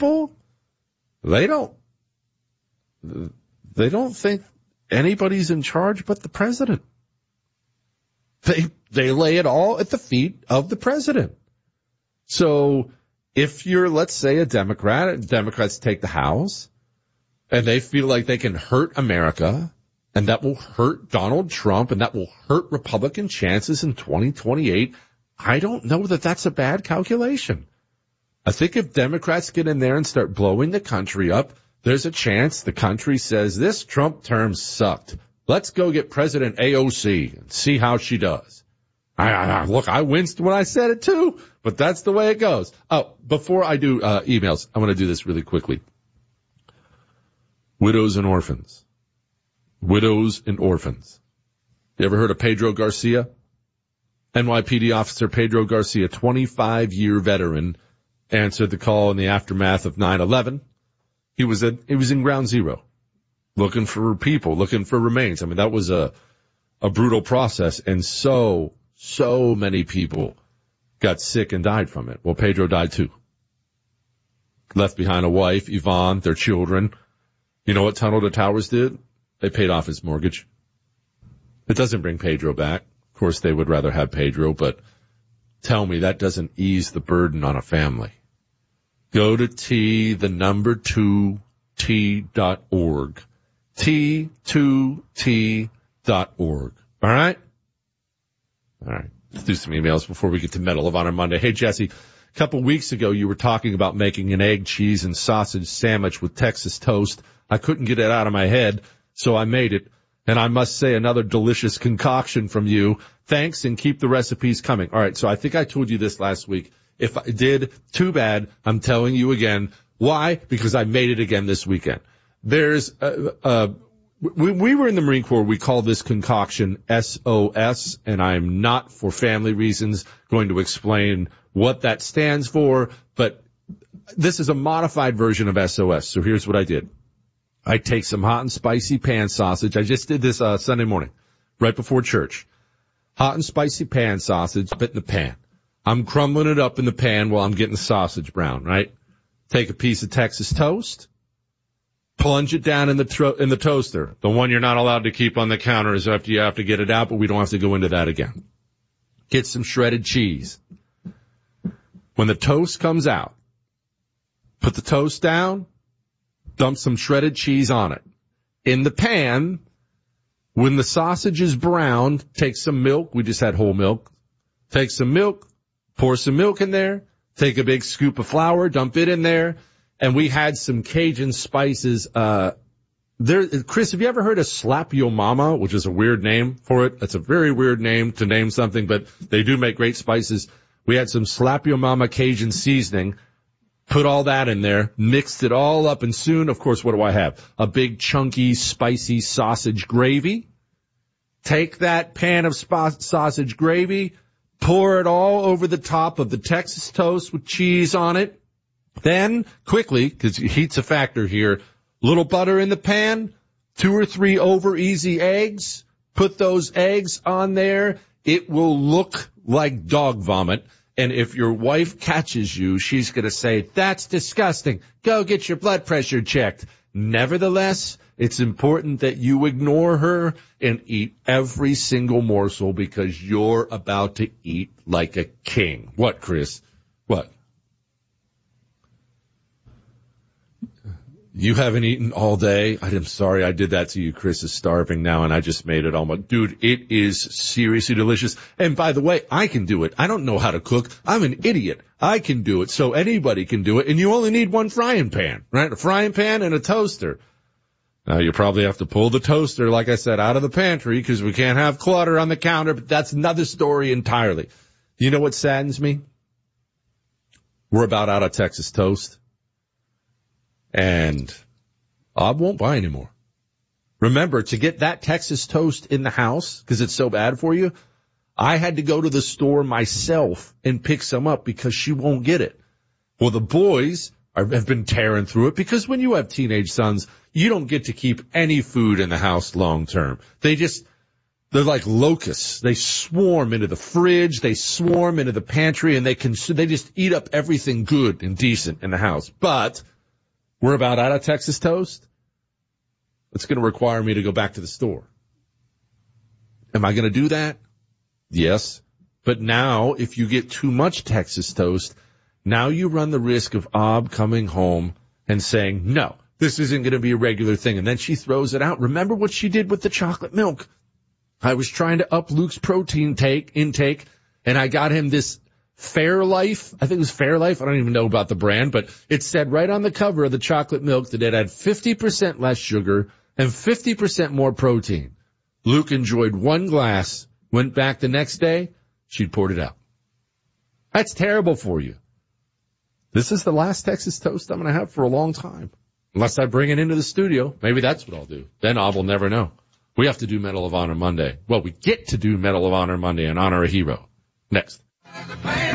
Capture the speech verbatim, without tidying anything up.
people, they don't, they don't think anybody's in charge but the president. They, they lay it all at the feet of the president. So if you're, let's say, a Democrat, Democrats take the House, and they feel like they can hurt America, and that will hurt Donald Trump, and that will hurt Republican chances in twenty twenty-eight, I don't know that that's a bad calculation. I think if Democrats get in there and start blowing the country up, there's a chance the country says, this Trump term sucked. Let's go get President A O C and see how she does. I, I, look, I winced when I said it too, but that's the way it goes. Oh, before I do uh, emails, I want to do this really quickly. Widows and orphans. Widows and orphans. You ever heard of Pedro Garcia? N Y P D officer Pedro Garcia, twenty-five-year veteran, answered the call in the aftermath of nine eleven. He was at, he was in ground zero, looking for people, looking for remains. I mean, that was a, a brutal process, and so, so many people got sick and died from it. Well, Pedro died too. Left behind a wife, Yvonne, their children. You know what Tunnel to Towers did? They paid off his mortgage. It doesn't bring Pedro back. Of course, they would rather have Pedro, but tell me that doesn't ease the burden on a family. Go to T, the number two, T dot org. T two T dot org. All right? All right. Let's do some emails before we get to Medal of Honor Monday. Hey, Jesse, a couple weeks ago you were talking about making an egg, cheese, and sausage sandwich with Texas toast. I couldn't get it out of my head, so I made it. And I must say, another delicious concoction from you. Thanks, and keep the recipes coming. All right, so I think I told you this last week. If I did, too bad. I'm telling you again. Why? Because I made it again this weekend. There's, uh, uh, we, we were in the Marine Corps. We call this concoction S O S, and I'm not, for family reasons, going to explain what that stands for, but this is a modified version of S O S. So here's what I did. I take some hot and spicy pan sausage. I just did this uh, Sunday morning, right before church. Hot and spicy pan sausage, put it in the pan. I'm crumbling it up in the pan while I'm getting the sausage brown, right? Take a piece of Texas toast, plunge it down in the tro- in the toaster. The one you're not allowed to keep on the counter is after you have to get it out, but we don't have to go into that again. Get some shredded cheese. When the toast comes out, put the toast down, dump some shredded cheese on it. In the pan, when the sausage is browned, take some milk. We just had whole milk. Take some milk, pour some milk in there, take a big scoop of flour, dump it in there, and we had some Cajun spices. Uh, there, Chris, have you ever heard of Slap Yo Mama, which is a weird name for it? That's a very weird name to name something, but they do make great spices. We had some Slap Yo Mama Cajun seasoning. Put all that in there, mixed it all up, and soon, of course, what do I have? A big, chunky, spicy sausage gravy. Take that pan of sp- sausage gravy, pour it all over the top of the Texas toast with cheese on it. Then, quickly, because heat's a factor here, little butter in the pan, two or three over easy eggs. Put those eggs on there. It will look like dog vomit. And if your wife catches you, she's going to say, that's disgusting. Go get your blood pressure checked. Nevertheless, it's important that you ignore her and eat every single morsel because you're about to eat like a king. What, Chris? What? You haven't eaten all day? I'm sorry I did that to you. Chris is starving now, and I just made it almost. Dude, it is seriously delicious. And by the way, I can do it. I don't know how to cook. I'm an idiot. I can do it, so anybody can do it. And you only need one frying pan, right? A frying pan and a toaster. Now, you probably have to pull the toaster, like I said, out of the pantry because we can't have clutter on the counter, but that's another story entirely. You know what saddens me? We're about out of Texas toast. And I won't buy anymore. Remember, to get that Texas toast in the house, because it's so bad for you, I had to go to the store myself and pick some up because she won't get it. Well, the boys are, have been tearing through it because when you have teenage sons, you don't get to keep any food in the house long term. They just, They're like locusts. They swarm into the fridge, they swarm into the pantry, and they can, they just eat up everything good and decent in the house. But we're about out of Texas Toast. It's going to require me to go back to the store. Am I going to do that? Yes. But now, if you get too much Texas Toast, now you run the risk of Ob coming home and saying, no, this isn't going to be a regular thing. And then she throws it out. Remember what she did with the chocolate milk. I was trying to up Luke's protein take intake, and I got him this Fairlife. I think it was Fairlife. I don't even know about the brand, but it said right on the cover of the chocolate milk that it had fifty percent less sugar and fifty percent more protein. Luke enjoyed one glass, went back the next day, she'd poured it out. That's terrible for you. This is the last Texas Toast I'm going to have for a long time. Unless I bring it into the studio. Maybe that's what I'll do. Then I will never know. We have to do Medal of Honor Monday. Well, we get to do Medal of Honor Monday and honor a hero. Next.